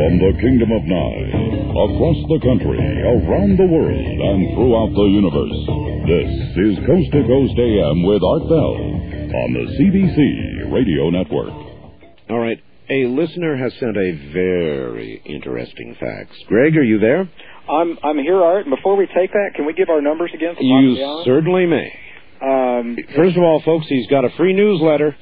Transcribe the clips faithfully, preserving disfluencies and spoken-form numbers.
From the Kingdom of Nye, across the country, around the world, and throughout the universe, this is Coast to Coast A M with Art Bell on the C B C Radio Network. All right, a listener has sent a very interesting fax. Greg, are you there? I'm I'm here, Art. And before we take that, can we give our numbers again? For you certainly may. Um, First of all, folks, he's got a free newsletter.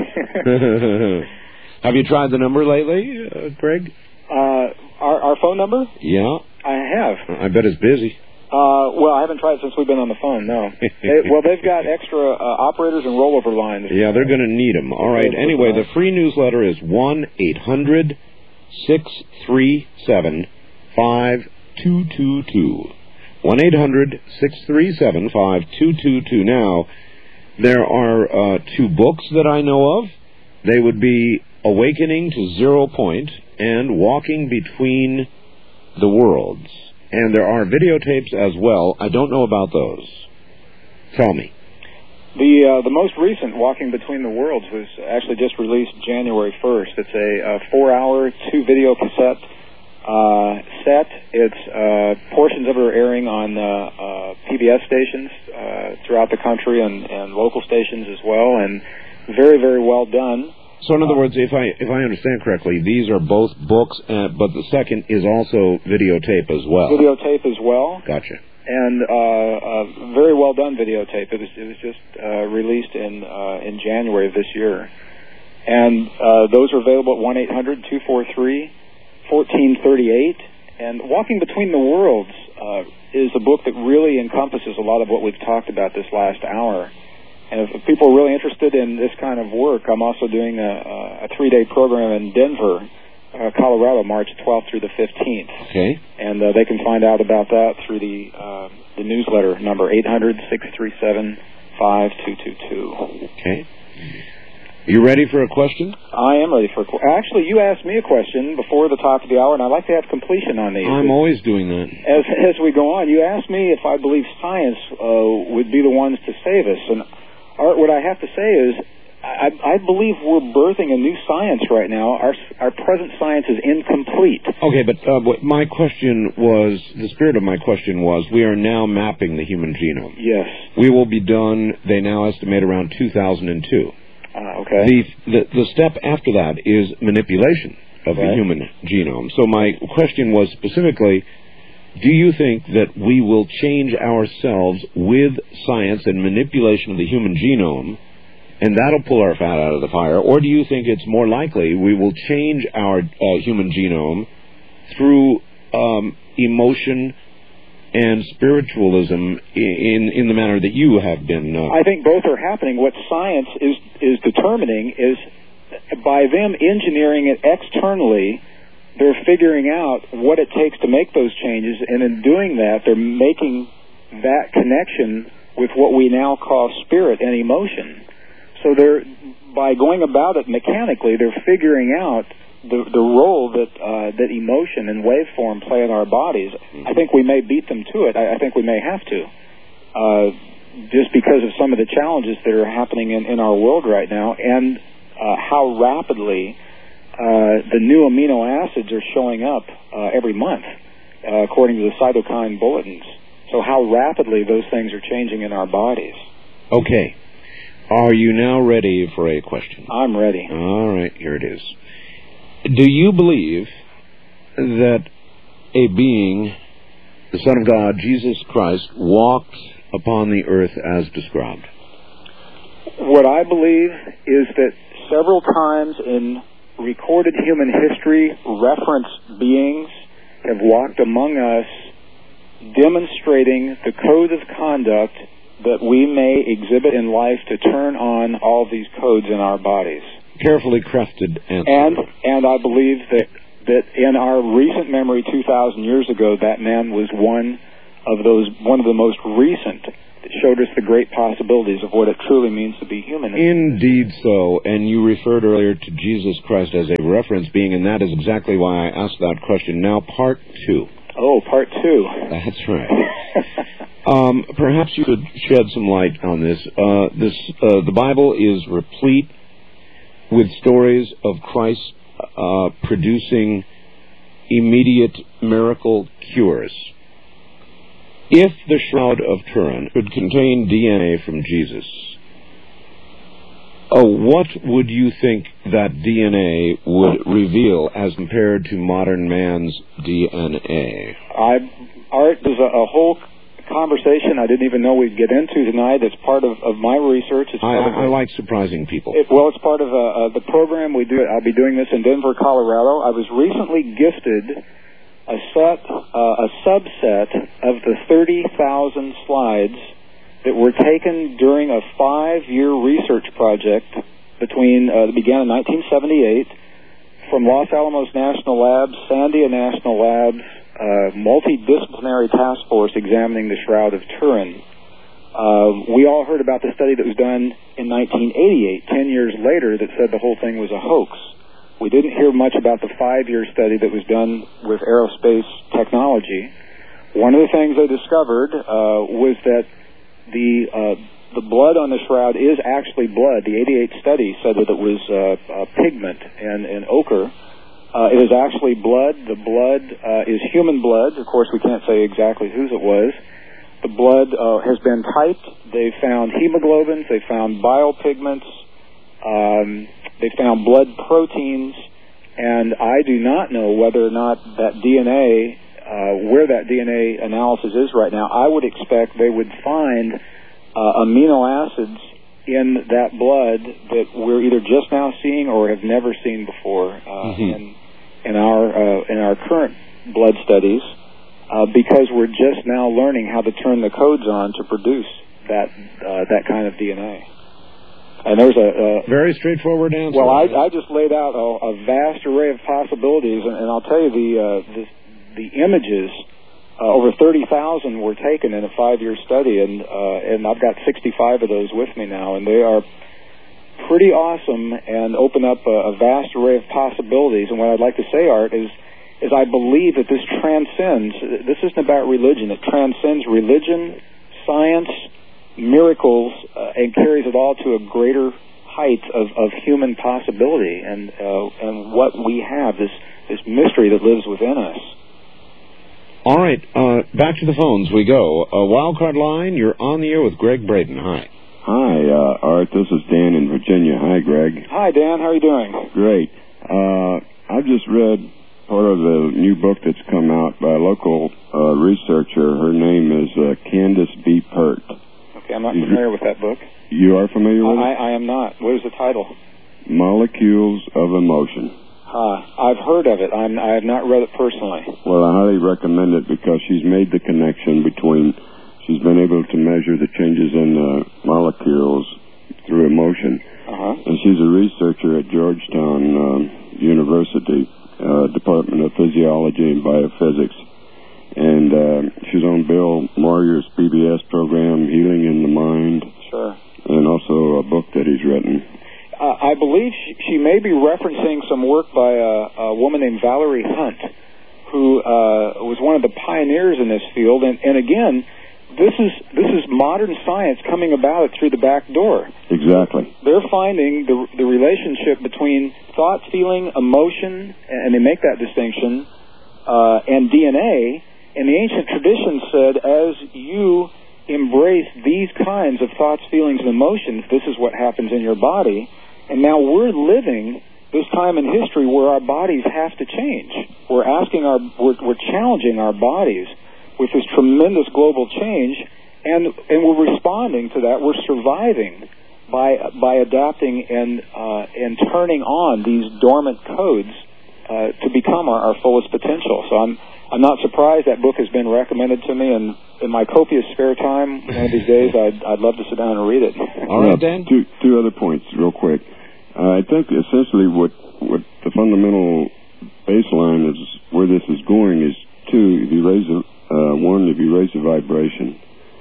Have you tried the number lately, uh, Greg? Uh, our, our phone number? Yeah. I have. I bet it's busy. Uh, well, I haven't tried it since we've been on the phone, no. it, well, they've got extra uh, operators and rollover lines. Yeah, they're going to need them. All right, anyway, the free newsletter is one eight hundred six three seven five two two two. one eight hundred six three seven five two two two. Now, there are uh, two books that I know of. They would be Awakening to Zero Point and Walking Between the Worlds. And there are videotapes as well. I don't know about those. Tell me. The uh, the most recent, Walking Between the Worlds, was actually just released January first. It's a, a four-hour, two-video cassette uh, set. It's uh, portions of it are airing on uh, uh, P B S stations uh, throughout the country and, and local stations as well, and very, very well done. So in other words, if I if I understand correctly, these are both books, uh, but the second is also videotape as well. Videotape as well. Gotcha. And uh, uh, very well done videotape. It was it was just uh, released in uh, in January of this year, and uh, those are available at one eight hundred two four three one four three eight. And Walking Between the Worlds uh, is a book that really encompasses a lot of what we've talked about this last hour. And if people are really interested in this kind of work, I'm also doing a, a three-day program in Denver, uh, Colorado, March twelfth through the fifteenth. Okay. And uh, they can find out about that through the uh, the newsletter number eight hundred six three seven five two two two. Okay. You ready for a question? I am ready for a question. Actually, you asked me a question before the top of the hour, and I'd like to have completion on these. I'm always doing that. As as we go on, you asked me if I believe science uh, would be the ones to save us, and Art, what I have to say is, I, I believe we're birthing a new science right now. Our our present science is incomplete. Okay, but uh, my question was, the spirit of my question was, we are now mapping the human genome. Yes. We will be done, they now estimate, around two thousand two. Uh, okay. The, the, the step after that is manipulation of right. the human genome. So my question was specifically, do you think that we will change ourselves with science and manipulation of the human genome, and that'll pull our fat out of the fire? Or do you think it's more likely we will change our uh, human genome through um, emotion and spiritualism in in the manner that you have been? Uh, I think both are happening. What science is, is determining is, by them engineering it externally, they're figuring out what it takes to make those changes, and in doing that, they're making that connection with what we now call spirit and emotion. So they're, by going about it mechanically, they're figuring out the the role that uh, that emotion and waveform play in our bodies. I think we may beat them to it. I, I think we may have to, uh, just because of some of the challenges that are happening in, in our world right now, and uh, how rapidly Uh, the new amino acids are showing up uh, every month, uh, according to the cytokine bulletins. So how rapidly those things are changing in our bodies. Okay. Are you now ready for a question? I'm ready. All right, here it is. Do you believe that a being, the Son of God, Jesus Christ, walked upon the earth as described? What I believe is that several times in recorded human history, referenced beings have walked among us, demonstrating the code of conduct that we may exhibit in life to turn on all these codes in our bodies. Carefully crafted answer. And and I believe that that in our recent memory, two thousand years ago, that man was one of those one of the most recent that showed us the great possibilities of what it truly means to be human. Indeed so, and you referred earlier to Jesus Christ as a reference being, and that is exactly why I asked that question. Now, part two. Oh, part two. That's right. um, perhaps you could shed some light on this. Uh, this uh, the Bible is replete with stories of Christ uh, producing immediate miracle cures. If the Shroud of Turin could contain D N A from Jesus, oh, what would you think that D N A would reveal as compared to modern man's D N A? I, Art, there's a, a whole conversation I didn't even know we'd get into tonight. It's part of, of my research. It's I, part I, of, I like surprising people. It, well, it's part of uh, uh, the program we do. I'll be doing this in Denver, Colorado. I was recently gifted a set, uh, a subset of the thirty thousand slides that were taken during a five-year research project between, uh, that began in nineteen seventy-eight from Los Alamos National Labs, Sandia National Labs, uh, multidisciplinary task force examining the Shroud of Turin. Uh, we all heard about the study that was done in nineteen eighty-eight, ten years later, that said the whole thing was a hoax. We didn't hear much about the five-year study that was done with aerospace technology. One of the things they discovered uh, was that the uh, the blood on the shroud is actually blood. The eighty-eight study said that it was uh, uh, pigment and, and ochre. Uh, it is actually blood. The blood uh, is human blood. Of course, we can't say exactly whose it was. The blood uh, has been typed. They found hemoglobins. They found biopigments. Um, they found blood proteins. And I do not know whether or not that D N A, uh, where that D N A analysis is right now. I would expect they would find uh, amino acids in that blood that we're either just now seeing or have never seen before uh, mm-hmm. in, in our uh, in our current blood studies, uh, because we're just now learning how to turn the codes on to produce that uh, that kind of D N A. And there's a, a very straightforward answer. Well, I, I just laid out a, a vast array of possibilities, and, and I'll tell you the uh, the, the images. Uh, over thirty thousand were taken in a five-year study, and uh, and I've got sixty-five of those with me now, and they are pretty awesome and open up a, a vast array of possibilities. And what I'd like to say, Art, is is I believe that this transcends. This isn't about religion. It transcends religion, science, miracles, uh, and carries it all to a greater height of, of human possibility and uh, and what we have, this this mystery that lives within us. All right, uh, back to the phones we go. Uh, Wildcard line, you're on the air with Greg Braden. Hi. Hi, uh, Art. This is Dan in Virginia. Hi, Greg. Hi, Dan. How are you doing? Great. Uh, I've just read part of the new book that's come out by a local uh, researcher. Her name is uh, Candace B. Pert. Okay, I'm not familiar with that book. You are familiar with I, it? I am not. What is the title? Molecules of Emotion. Uh, I've heard of it. I'm, I have not read it personally. Well, I highly recommend it because she's made the connection between, she's been able to measure the changes in uh, molecules through emotion. Uh-huh. And she's a researcher at Georgetown um, University, uh, Department of Physiology and Biophysics. And uh, she's on Bill Moyer's P B S program, Healing in the Mind. Sure. And also a book that he's written. Uh, I believe she, she may be referencing some work by a, a woman named Valerie Hunt, who uh, was one of the pioneers in this field. And, and again, this is this is modern science coming about it through the back door. Exactly. They're finding the the relationship between thought, feeling, emotion, and they make that distinction, uh, and D N A. And the ancient tradition said, as you embrace these kinds of thoughts, feelings, and emotions, this is what happens in your body. And now we're living this time in history where our bodies have to change. We're asking our, we're, we're challenging our bodies with this tremendous global change, and and we're responding to that. We're surviving by by adapting and uh, and turning on these dormant codes uh, to become our, our fullest potential. So I'm I'm not surprised that book has been recommended to me, and in my copious spare time, one of these days, I'd I'd love to sit down and read it. All right, Dan. Two two other points, real quick. Uh, I think essentially what what the fundamental baseline is where this is going is two. If you raise a, uh, one, if you raise the vibration,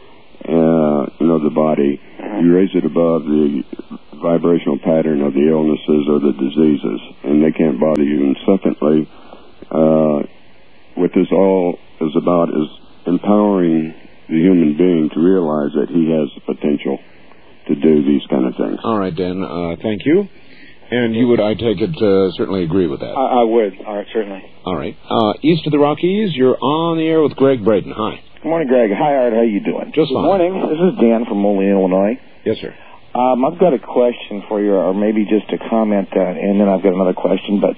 uh, you know, the body, you raise it above the vibrational pattern of the illnesses or the diseases, and they can't bother you. And secondly, uh, what this all is about is empowering the human being to realize that he has the potential to do these kind of things. All right, Dan. Uh, thank you. And you would, I take it, uh, certainly agree with that? I, I would. All right, certainly. All right. Uh, east of the Rockies, you're on the air with Greg Braden. Hi. Good morning, Greg. Hi, Art. How you doing? Just Good fine. morning. This is Dan from Moline, Illinois. Yes, sir. Um, I've got a question for you, or maybe just a comment, uh, and then I've got another question. But,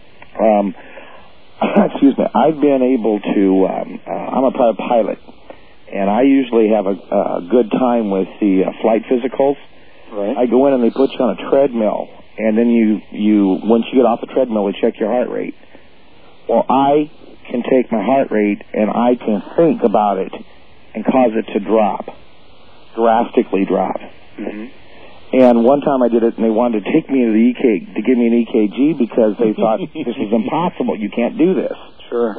um, excuse me, I've been able to, um, uh, I'm a private pilot, and I usually have a, a good time with the uh, flight physicals. Right. I go in and they put you on a treadmill, and then you, you once you get off the treadmill, they check your heart rate. Well, I can take my heart rate, and I can think about it and cause it to drop, drastically drop. Mm-hmm. And one time I did it, and they wanted to take me to the E K to give me an E K G because they thought this was impossible. You can't do this. Sure.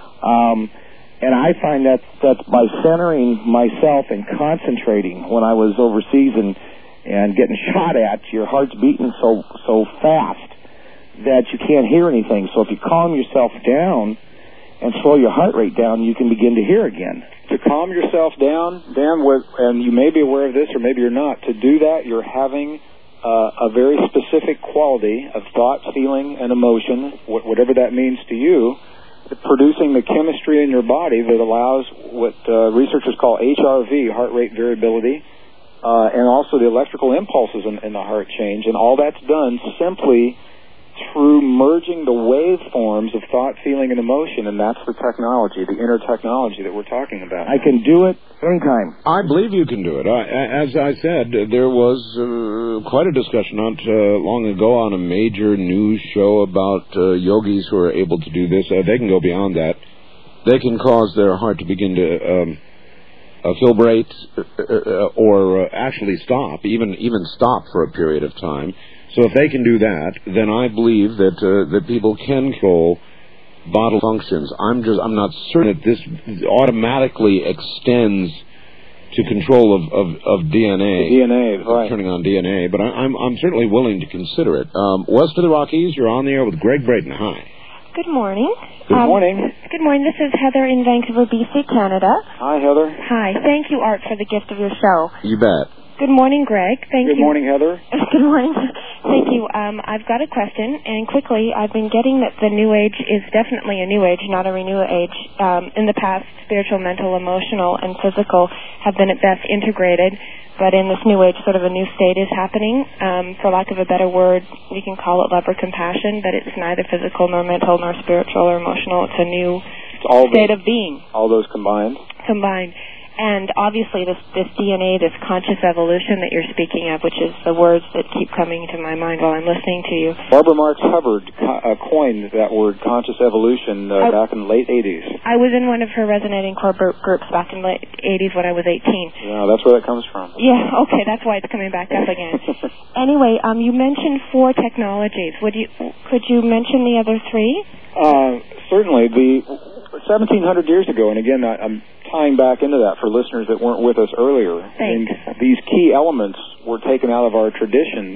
Um, and I find that that's by centering myself and concentrating when I was overseas and and getting shot at, your heart's beating so so fast that you can't hear anything. So if you calm yourself down and slow your heart rate down, you can begin to hear again. To calm yourself down, Dan, with, and you may be aware of this or maybe you're not, to do that you're having uh, a very specific quality of thought, feeling, and emotion, wh- whatever that means to you, producing the chemistry in your body that allows what uh, researchers call H R V, heart rate variability, uh, and also the electrical impulses in, in the heart change. And all that's done simply through merging the waveforms of thought, feeling, and emotion, and that's the technology, the inner technology that we're talking about. I can do it anytime. I believe you can do it. I, as I said, there was uh, quite a discussion not uh, long ago on a major news show about uh, yogis who are able to do this. Uh, they can go beyond that. They can cause their heart to begin to um, uh, fibrate uh, uh, or uh, actually stop, even even stop for a period of time. So if they can do that, then I believe that uh, that people can control bodily functions. I'm just I'm not certain that this automatically extends to control of, of, of D N A. The D N A, right. Turning on D N A, but I, I'm I'm certainly willing to consider it. Um, west of the Rockies, you're on the air with Greg Braden. Hi. Good morning. Good um, morning. Good morning. This is Heather in Vancouver, B C, Canada. Hi, Heather. Hi. Thank you, Art, for the gift of your show. You bet. Good morning, Greg. Thank Good you. morning, Heather. Good morning. Thank you. Um, I've got a question, and quickly, I've been getting that the New Age is definitely a New Age, not a Renew Age. Um, in the past, spiritual, mental, emotional, and physical have been at best integrated, but in this New Age, sort of a new state is happening. Um, for lack of a better word, we can call it love or compassion, but it's neither physical nor mental nor spiritual or emotional. It's a new It's all state those, of being. All those combined. Combined. And obviously this, this D N A, this conscious evolution that you're speaking of, which is the words that keep coming to my mind while I'm listening to you. Barbara Marx Hubbard co- uh, coined that word, conscious evolution, uh, I, back in the late eighties. I was in one of her resonating core groups back in the late eighties when I was eighteen. Yeah, that's where that comes from. Yeah, okay, that's why it's coming back up again. Anyway, um, you mentioned four technologies. Would you, could you mention the other three? Uh, certainly. The seventeen hundred years ago, and again, I, I'm tying back into that for listeners that weren't with us earlier. Thanks. And these key elements were taken out of our traditions.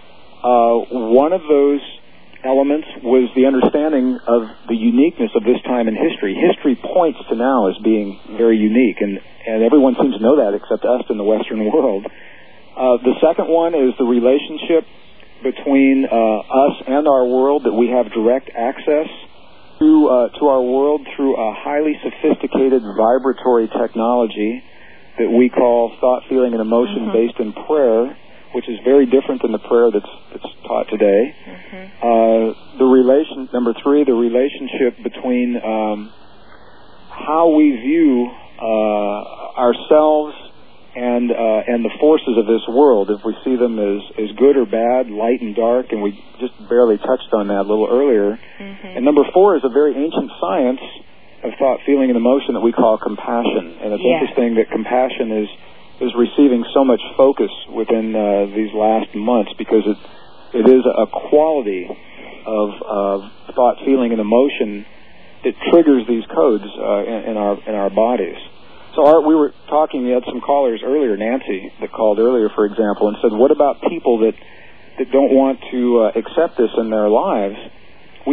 Uh, one of those elements was the understanding of the uniqueness of this time in history. History points to now as being very unique, and, and everyone seems to know that except us in the Western world. Uh, the second one is the relationship between uh, us and our world, that we have direct access to uh, to our world through a highly sophisticated vibratory technology that we call thought, feeling, and emotion mm-hmm. based in prayer, which is very different than the prayer that's that's taught today. Mm-hmm. Uh, the relation number three, the relationship between um, how we view uh, ourselves and uh, and the forces of this world, if we see them as, as good or bad, light and dark, and we just barely touched on that a little earlier. Mm-hmm. And number four is a very ancient science of thought, feeling, and emotion that we call compassion. And it's yeah. interesting that compassion is is receiving so much focus within uh, these last months, because it it is a quality of uh, thought, feeling, and emotion that triggers these codes uh, in, in our in our bodies. So, Art, we were talking, we had some callers earlier, Nancy, that called earlier, for example, and said, what about people that, that don't want to uh, accept this in their lives?